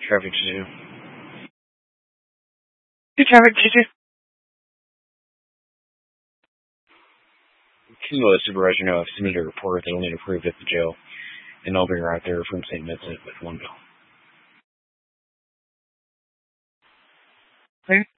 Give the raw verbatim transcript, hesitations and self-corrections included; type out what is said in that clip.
Traffic Juju. Hey, Traffic Juju. Can let the supervisor know I've submitted a report that'll need approved at the jail, and I'll bring her out there from Saint Vincent with one bill. Okay.